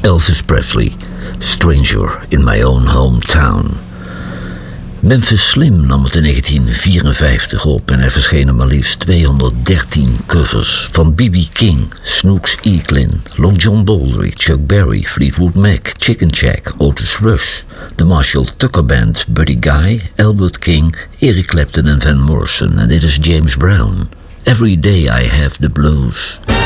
Elvis Presley, Stranger in My Own Hometown. Memphis Slim nam het in 1954 op en er verschenen maar liefst 213 covers van B.B. King, Snooks Eaglin, Long John Baldry, Chuck Berry, Fleetwood Mac, Chicken Shack, Otis Rush, de Marshall Tucker Band, Buddy Guy, Albert King, Eric Clapton en Van Morrison. En dit is James Brown. Every Day I Have the Blues.